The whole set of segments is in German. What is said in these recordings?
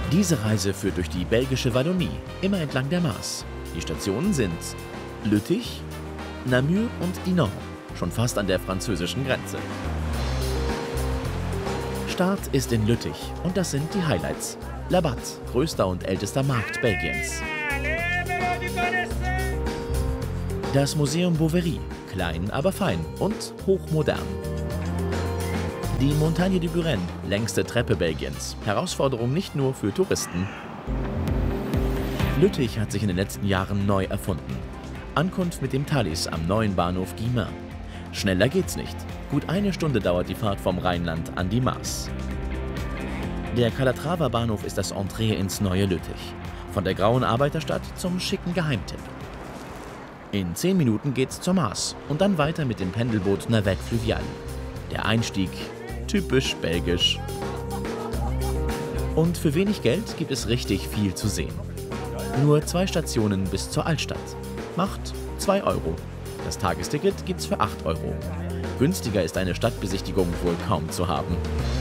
Diese Reise führt durch die belgische Wallonie, immer entlang der Maas. Die Stationen sind Lüttich, Namur und Dinant, schon fast an der französischen Grenze. Start ist in Lüttich und das sind die Highlights. Labatt, größter und ältester Markt Belgiens. Das Museum Bouverie, klein, aber fein und hochmodern. Die Montagne de Buren, längste Treppe Belgiens. Herausforderung nicht nur für Touristen. Lüttich hat sich in den letzten Jahren neu erfunden. Ankunft mit dem Thalys am neuen Bahnhof Guilmain. Schneller geht's nicht. Gut eine Stunde dauert die Fahrt vom Rheinland an die Maas. Der Calatrava Bahnhof ist das Entree ins neue Lüttich. Von der grauen Arbeiterstadt zum schicken Geheimtipp. In 10 Minuten geht's zur Maas und dann weiter mit dem Pendelboot Navette Fluvial. Der Einstieg typisch belgisch. Und für wenig Geld gibt es richtig viel zu sehen. Nur 2 Stationen bis zur Altstadt. Macht 2 €. Das Tagesticket gibt's für 8 €. Günstiger ist eine Stadtbesichtigung wohl kaum zu haben.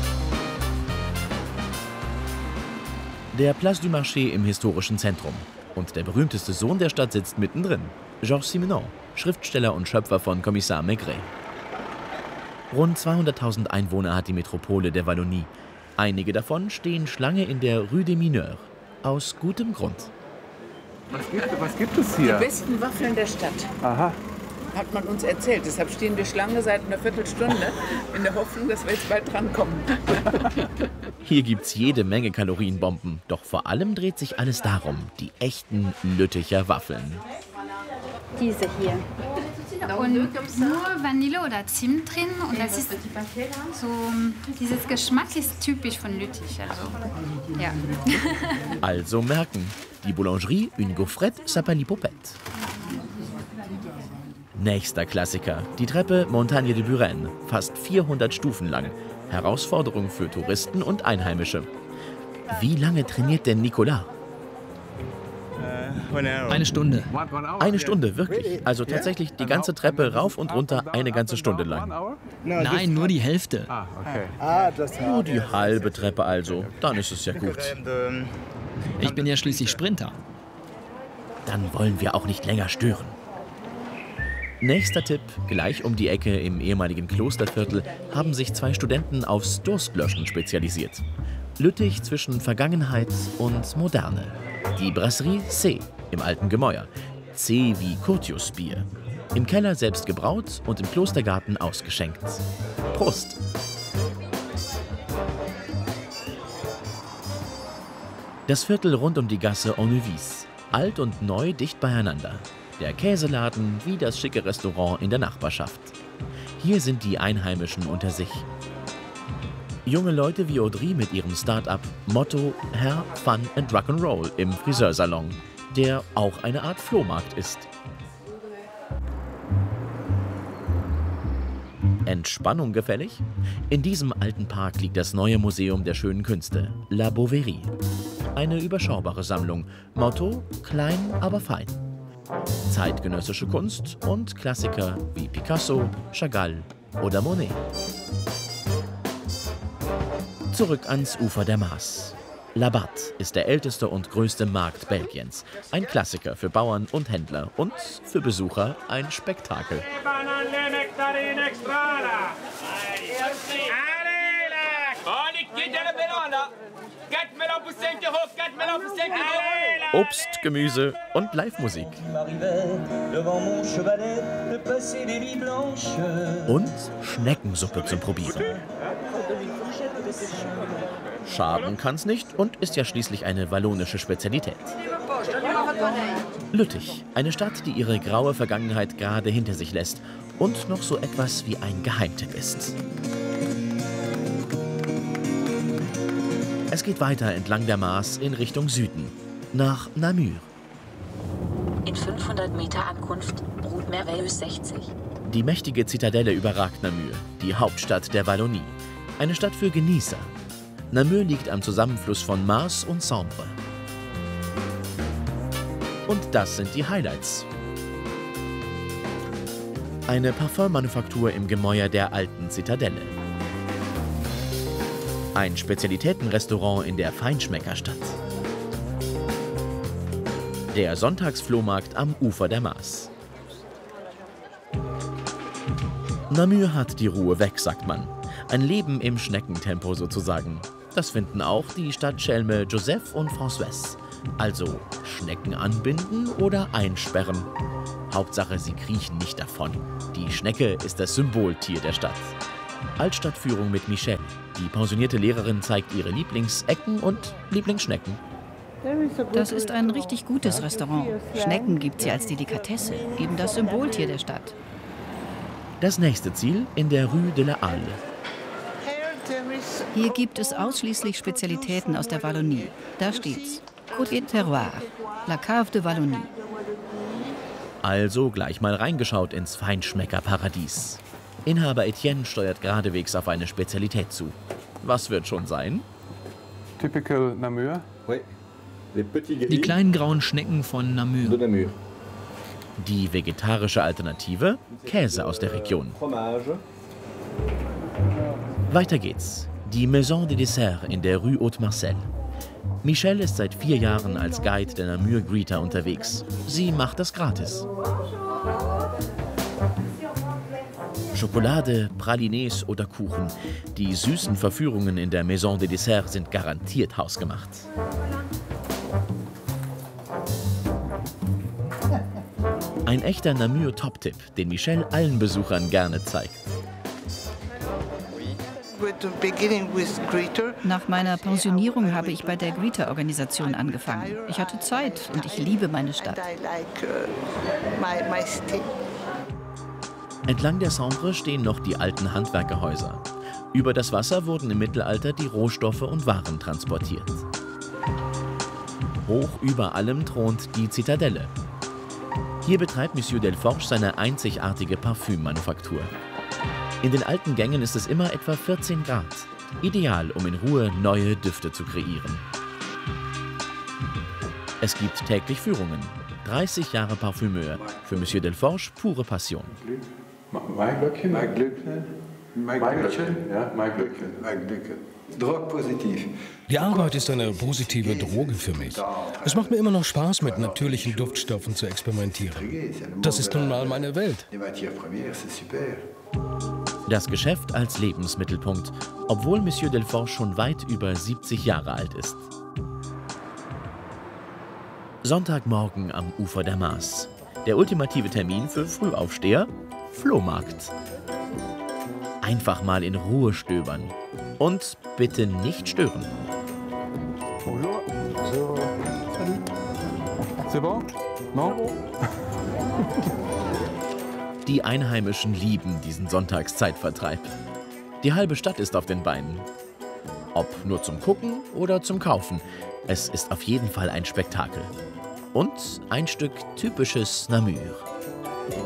Der Place du Marché im historischen Zentrum. Und der berühmteste Sohn der Stadt sitzt mittendrin. Georges Simenon, Schriftsteller und Schöpfer von Kommissar Maigret. Rund 200.000 Einwohner hat die Metropole der Wallonie. Einige davon stehen Schlange in der Rue des Mineurs. Aus gutem Grund. Was gibt es hier? Die besten Waffeln der Stadt. Aha. Hat man uns erzählt. Deshalb stehen wir Schlange seit einer Viertelstunde in der Hoffnung, dass wir jetzt bald drankommen. Hier gibt's jede Menge Kalorienbomben. Doch vor allem dreht sich alles darum, die echten Lütticher Waffeln. Diese hier. Und nur Vanille oder Zimt drin. Und das ist so, dieses Geschmack ist typisch von Lüttich. Also, ja. Also merken, die Boulangerie Une Gaufrette s'appelle Popette. Nächster Klassiker, die Treppe Montagne de Buren, fast 400 Stufen lang. Herausforderung für Touristen und Einheimische. Wie lange trainiert denn Nicolas? Eine Stunde. Eine Stunde, wirklich. Also tatsächlich die ganze Treppe rauf und runter eine ganze Stunde lang. Nein, nur die Hälfte. Nur die halbe Treppe also. Dann ist es ja gut. Ich bin ja schließlich Sprinter. Dann wollen wir auch nicht länger stören. Nächster Tipp, gleich um die Ecke im ehemaligen Klosterviertel haben sich 2 Studenten aufs Durstlöschen spezialisiert. Lüttich zwischen Vergangenheit und Moderne. Die Brasserie C im alten Gemäuer. C wie Curtius-Bier. Im Keller selbst gebraut und im Klostergarten ausgeschenkt. Prost! Das Viertel rund um die Gasse Onnevis. Alt und neu dicht beieinander. Der Käseladen wie das schicke Restaurant in der Nachbarschaft. Hier sind die Einheimischen unter sich. Junge Leute wie Audrey mit ihrem Start-up Motto Hair, Fun and Rock'n'Roll im Friseursalon, der auch eine Art Flohmarkt ist. Entspannung gefällig? In diesem alten Park liegt das neue Museum der schönen Künste, La Bouverie. Eine überschaubare Sammlung, Motto klein, aber fein. Zeitgenössische Kunst und Klassiker wie Picasso, Chagall oder Monet. Zurück ans Ufer der Maas. Labatt ist der älteste und größte Markt Belgiens. Ein Klassiker für Bauern und Händler und für Besucher ein Spektakel. Obst, Gemüse und Live-Musik. Und Schneckensuppe zum Probieren. Schaden kann's nicht und ist ja schließlich eine wallonische Spezialität. Lüttich, eine Stadt, die ihre graue Vergangenheit gerade hinter sich lässt und noch so etwas wie ein Geheimtipp ist. Es geht weiter entlang der Maas in Richtung Süden, nach Namur. In 500 Meter Ankunft, Route Merveilleuse 60. Die mächtige Zitadelle überragt Namur, die Hauptstadt der Wallonie. Eine Stadt für Genießer. Namur liegt am Zusammenfluss von Maas und Sambre. Und das sind die Highlights. Eine Parfummanufaktur im Gemäuer der alten Zitadelle. Ein Spezialitätenrestaurant in der Feinschmeckerstadt. Der Sonntagsflohmarkt am Ufer der Maas. Namur hat die Ruhe weg, sagt man. Ein Leben im Schneckentempo sozusagen. Das finden auch die Stadtschelme Joseph und Françoise. Also Schnecken anbinden oder einsperren. Hauptsache, sie kriechen nicht davon. Die Schnecke ist das Symboltier der Stadt. Altstadtführung mit Michelle. Die pensionierte Lehrerin zeigt ihre Lieblingsecken und Lieblingsschnecken. Das ist ein richtig gutes Restaurant. Schnecken gibt's hier als Delikatesse, eben das Symboltier der Stadt. Das nächste Ziel in der Rue de la Halle. Hier gibt es ausschließlich Spezialitäten aus der Wallonie. Da steht's. Côte et Terroir, La Cave de Wallonie. Also gleich mal reingeschaut ins Feinschmeckerparadies. Inhaber Etienne steuert geradewegs auf eine Spezialität zu. Was wird schon sein? Typical Namur. Die kleinen grauen Schnecken von Namur. Die vegetarische Alternative? Käse aus der Region. Weiter geht's. Die Maison des Desserts in der Rue Haute-Marcel. Michelle ist seit 4 Jahren als Guide der Namur Greeter unterwegs. Sie macht das gratis. Schokolade, Pralinés oder Kuchen. Die süßen Verführungen in der Maison des Desserts sind garantiert hausgemacht. Ein echter Namur-Top-Tipp, den Michelle allen Besuchern gerne zeigt. Nach meiner Pensionierung habe ich bei der Greeter-Organisation angefangen. Ich hatte Zeit und ich liebe meine Stadt. Entlang der Sambre stehen noch die alten Handwerkerhäuser. Über das Wasser wurden im Mittelalter die Rohstoffe und Waren transportiert. Hoch über allem thront die Zitadelle. Hier betreibt Monsieur Delforge seine einzigartige Parfümmanufaktur. In den alten Gängen ist es immer etwa 14 Grad. Ideal, um in Ruhe neue Düfte zu kreieren. Es gibt täglich Führungen. 30 Jahre Parfümeur. Für Monsieur Delforge pure Passion. Mein Glückchen? Mein Glückchen? Mein Glückchen? Ja, mein Glückchen. Mein Glückchen. Drogpositiv. Die Arbeit ist eine positive Droge für mich. Es macht mir immer noch Spaß, mit natürlichen Duftstoffen zu experimentieren. Das ist nun mal meine Welt. Das Geschäft als Lebensmittelpunkt, obwohl Monsieur Delforge schon weit über 70 Jahre alt ist. Sonntagmorgen am Ufer der Maas. Der ultimative Termin für Frühaufsteher? Flohmarkt. Einfach mal in Ruhe stöbern. Und bitte nicht stören. Bonjour. C'est bon? Non? Die Einheimischen lieben diesen Sonntagszeitvertreib. Die halbe Stadt ist auf den Beinen. Ob nur zum Gucken oder zum Kaufen, es ist auf jeden Fall ein Spektakel. Und ein Stück typisches Namur.